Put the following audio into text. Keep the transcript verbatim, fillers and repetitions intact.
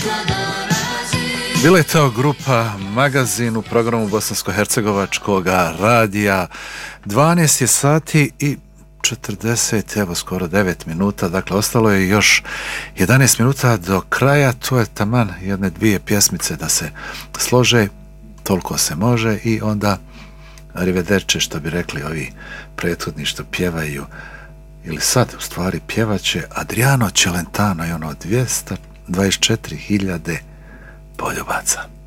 Bila je to grupa Magazin u programu Bosansko-hercegovačkog radija. dvanaest je sati i četrdeset, evo skoro devet minuta, dakle ostalo je još jedanaest minuta do kraja, to je taman jedne dvije pjesmice da se slože, toliko se može i onda arrivederci, što bi rekli ovi prethodni što pjevaju, ili sad u stvari pjevaće Adriano Celentano i ono dvjesto dvadeset četiri hiljade poljubaca.